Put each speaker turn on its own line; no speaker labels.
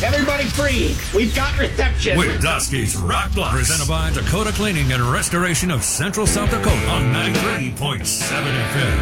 Everybody breathe. We've got reception.
With Dusky's Rock Block. Presented by Dakota Cleaning and Restoration of Central South Dakota on 93.7 FM.